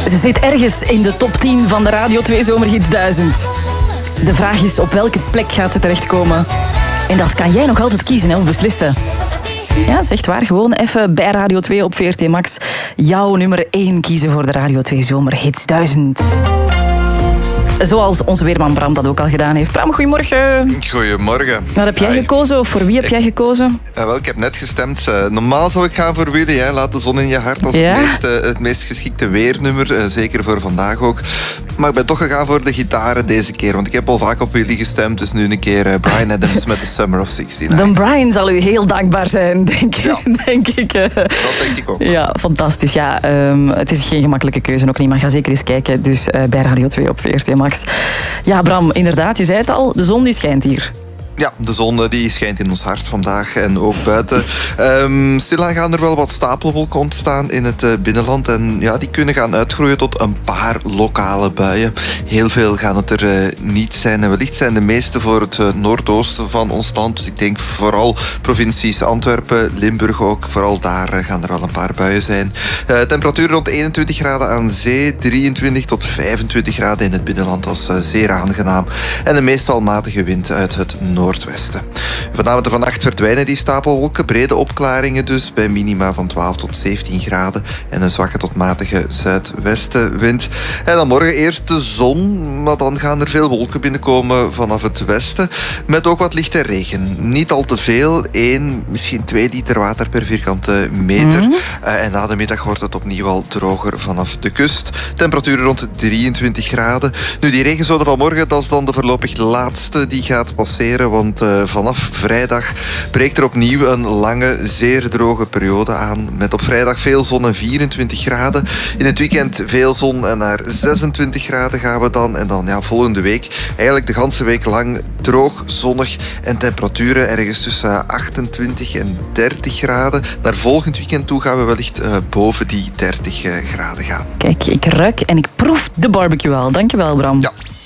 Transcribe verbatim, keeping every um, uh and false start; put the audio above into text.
Ze zit ergens in de top tien van de Radio twee Zomerhits duizend. De vraag is, op welke plek gaat ze terechtkomen? En dat kan jij nog altijd kiezen hè, of beslissen. Ja, dat is echt waar. Gewoon even bij Radio twee op V R T Max jouw nummer één kiezen voor de Radio twee Zomerhits duizend. Zoals onze weerman Bram dat ook al gedaan heeft. Bram, goedemorgen. Goedemorgen. Wat heb jij Hi. gekozen of voor wie heb ik, jij gekozen? Uh, wel, ik heb net gestemd. Uh, normaal zou ik gaan voor Willy. Hè. Laat de zon in je hart als ja? het, meest, uh, het meest geschikte weernummer. Uh, zeker voor vandaag ook. Maar ik ben toch gegaan voor de gitaren deze keer. Want ik heb al vaak op Willy gestemd. Dus nu een keer uh, Bryan Adams met The Summer of zesentien. Dan Bryan zal u heel dankbaar zijn, denk, ja. denk ik. Uh, dat denk ik ook. Ja, fantastisch. Ja, um, het is geen gemakkelijke keuze ook niet. Maar ga zeker eens kijken. Dus uh, bij Radio twee op V R T Max. Ja, Bram, inderdaad, je zei het al, de zon die schijnt hier. Ja, de zon die schijnt in ons hart vandaag en ook buiten. Um, stilaan gaan er wel wat stapelwolken ontstaan in het uh, binnenland. En ja, die kunnen gaan uitgroeien tot een paar lokale buien. Heel veel gaan het er uh, niet zijn. En wellicht zijn de meeste voor het uh, noordoosten van ons land. Dus ik denk vooral provincies Antwerpen, Limburg ook. Vooral daar uh, gaan er wel een paar buien zijn. Uh, temperatuur rond eenentwintig graden aan zee. drieëntwintig tot vijfentwintig graden in het binnenland. Dat is uh, zeer aangenaam. En een meestal matige wind uit het noorden. Noordwesten. Vanavond en vannacht verdwijnen die stapelwolken. Brede opklaringen dus, bij minima van twaalf tot zeventien graden. En een zwakke tot matige zuidwestenwind. En dan morgen eerst de zon, maar dan gaan er veel wolken binnenkomen vanaf het westen. Met ook wat lichte regen. Niet al te veel, één, misschien twee liter water per vierkante meter. Mm-hmm. Uh, en na de middag wordt het opnieuw al droger vanaf de kust. Temperaturen rond drieëntwintig graden. Nu, die regenzone van morgen, dat is dan de voorlopig laatste die gaat passeren. Want uh, vanaf vrijdag breekt er opnieuw een lange, zeer droge periode aan. Met op vrijdag veel zon en vierentwintig graden. In het weekend veel zon en naar zesentwintig graden gaan we dan. En dan ja, volgende week eigenlijk de ganse week lang droog, zonnig en temperaturen ergens tussen achtentwintig en dertig graden. Naar volgend weekend toe gaan we wellicht uh, boven die dertig uh, graden gaan. Kijk, ik ruik en ik proef de barbecue al. Dankjewel, Bram. Ja.